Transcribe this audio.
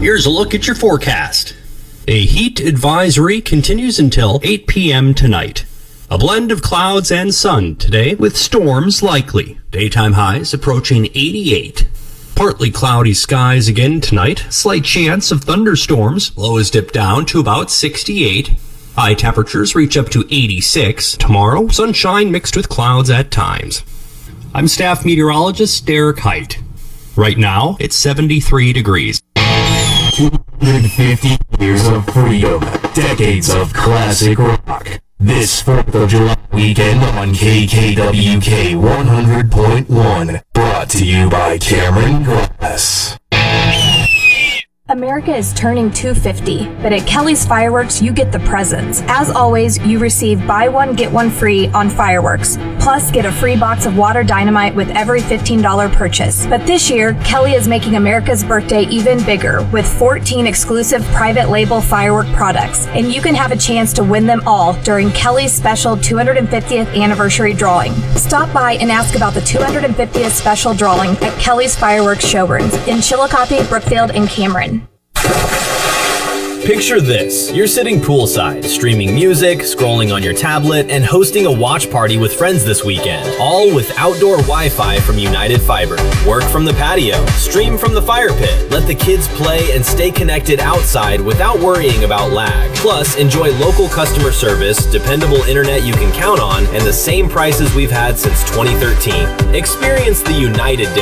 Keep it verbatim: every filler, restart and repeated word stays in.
Here's a look at your forecast. A heat advisory continues until eight p.m. tonight. A blend of clouds and sun today with storms likely. Daytime highs approaching eighty-eight. Partly cloudy skies again tonight. Slight chance of thunderstorms. Lows dip down to about sixty-eight. High temperatures reach up to eighty-six. Tomorrow, sunshine mixed with clouds at times. I'm staff meteorologist Derek Height. Right now, it's seventy-three degrees. two hundred fifty years of freedom, decades of classic rock. This fourth of July weekend on K K W K one hundred point one. Brought to you by Cameron Glass. America is turning two fifty, but at Kelly's Fireworks, you get the presents. As always, you receive buy one, get one free on fireworks. Plus, get a free box of water dynamite with every fifteen dollars purchase. But this year, Kelly is making America's birthday even bigger with fourteen exclusive private label firework products. And you can have a chance to win them all during Kelly's special two hundred fiftieth anniversary drawing. Stop by and ask about the two hundred fiftieth special drawing at Kelly's Fireworks showrooms in Chillicothe, Brookfield, and Cameron. Picture this. You're sitting poolside, streaming music, scrolling on your tablet, and hosting a watch party with friends this weekend, all with outdoor Wi-Fi from United Fiber. Work from the patio, stream from the fire pit, let the kids play and stay connected outside without worrying about lag. Plus, enjoy local customer service, dependable internet you can count on, and the same prices we've had since twenty thirteen. Experience the United